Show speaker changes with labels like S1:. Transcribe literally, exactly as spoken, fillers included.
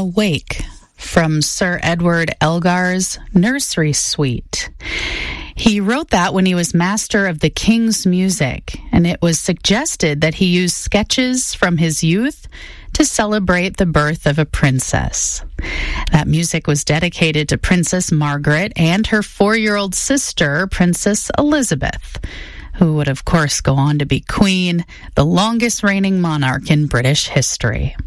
S1: Awake from Sir Edward Elgar's Nursery Suite. He wrote that when he was master of the king's music, and it was suggested that he use sketches from his youth to celebrate the birth of a princess. That music was dedicated to Princess Margaret and her four-year-old sister, Princess Elizabeth, who would, of course, go on to be queen, the longest reigning monarch in British history.